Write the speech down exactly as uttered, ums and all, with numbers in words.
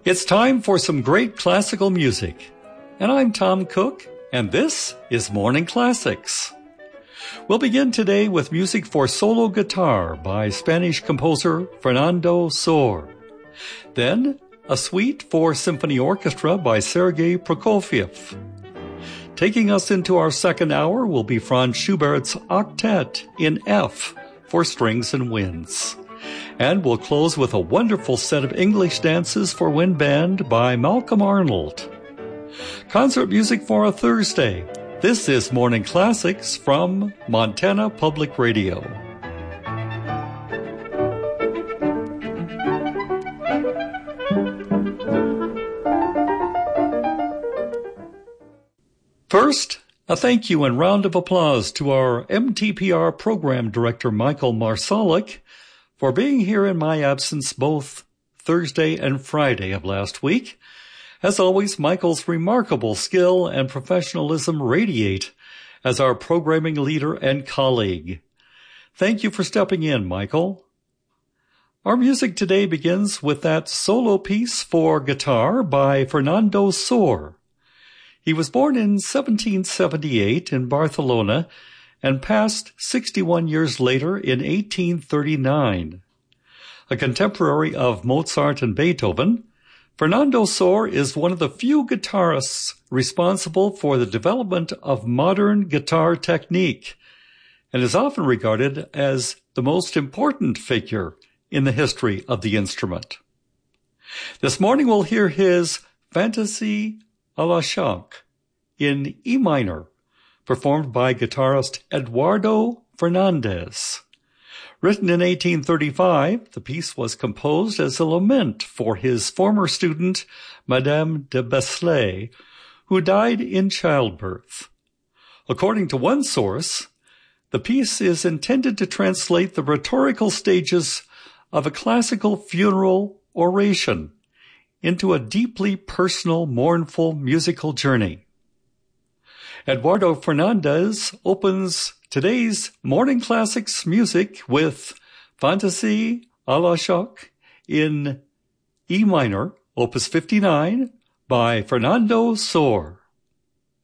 It's time for some great classical music. And I'm Tom Cook, and this is Morning Classics. We'll begin today with music for solo guitar by Spanish composer Fernando Sor. Then, a suite for symphony orchestra by Sergei Prokofiev. Taking us into our second hour will be Franz Schubert's Octet in F for strings and winds. And we'll close with a wonderful set of English dances for wind band by Malcolm Arnold. Concert music for a Thursday. This is Morning Classics from Montana Public Radio. First, a thank you and round of applause to our M T P R program director Michael Marsalik for being here in my absence both Thursday and Friday of last week. As always, Michael's remarkable skill and professionalism radiate as our programming leader and colleague. Thank you for stepping in, Michael. Our music today begins with that solo piece for guitar by Fernando Sor. He was born in seventeen seventy-eight in Barcelona and passed sixty-one years later in eighteen thirty-nine. A contemporary of Mozart and Beethoven, Fernando Sor is one of the few guitarists responsible for the development of modern guitar technique and is often regarded as the most important figure in the history of the instrument. This morning we'll hear his Fantasy a la Shank in E minor, performed by guitarist Eduardo Fernandez. Written in eighteen thirty-five, the piece was composed as a lament for his former student, Madame de Beslay, who died in childbirth. According to one source, the piece is intended to translate the rhetorical stages of a classical funeral oration into a deeply personal, mournful musical journey. Eduardo Fernandez opens today's Morning Classics music with Fantasy a la Shank in E minor, opus fifty-nine, by Fernando Sor.